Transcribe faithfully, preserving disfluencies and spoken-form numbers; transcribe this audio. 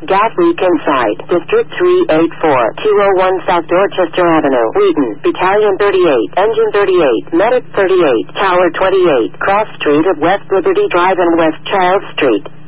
Gas leak inside. District three eighty-four. two oh one South Dorchester Avenue. Wheaton. Battalion thirty-eight. Engine thirty-eight. Medic thirty-eight. Tower twenty-eight. Cross Street at West Liberty Drive and West Charles Street.